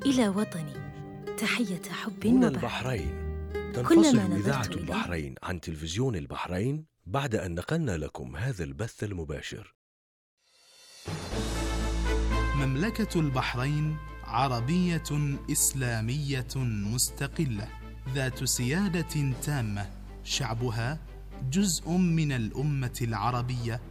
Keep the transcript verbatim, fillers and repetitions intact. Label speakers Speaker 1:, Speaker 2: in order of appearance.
Speaker 1: إلى وطني تحية حب
Speaker 2: من
Speaker 1: وبحر.
Speaker 2: البحرين تنفصل
Speaker 1: كلما
Speaker 2: إذاعة
Speaker 1: نظرت إليه
Speaker 2: البحرين عن تلفزيون البحرين بعد أن نقلنا لكم هذا البث المباشر.
Speaker 3: مملكة البحرين عربية إسلامية مستقلة ذات سيادة تامة، شعبها جزء من الأمة العربية